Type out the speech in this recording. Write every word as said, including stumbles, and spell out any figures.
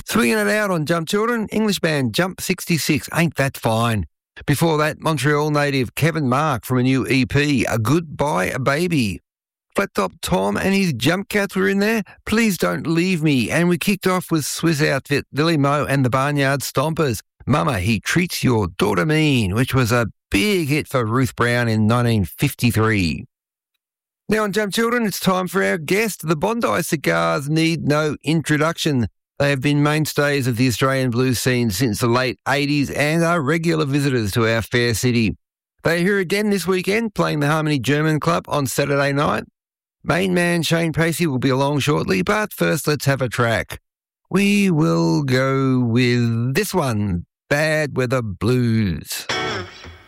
Swinging it out on Jump Children, English band Jump sixty-six, Ain't That Fine. Before that, Montreal native Kevin Mark from a new E P, A Goodbye Baby. Flat Top Tom and his Jump Cats were in there, Please Don't Leave Me. And we kicked off with Swiss outfit Lily Moe and the Barnyard Stompers, Mama, He Treats Your Daughter Mean, which was a big hit for Ruth Brown in nineteen fifty-three. Now on Jump Children, it's time for our guest. The Bondi Cigars need no introduction. They have been mainstays of the Australian blues scene since the late eighties and are regular visitors to our fair city. They are here again this weekend playing the Harmony German Club on Saturday night. Main man Shane Pacey will be along shortly, but first let's have a track. We will go with this one, Bad Weather Blues.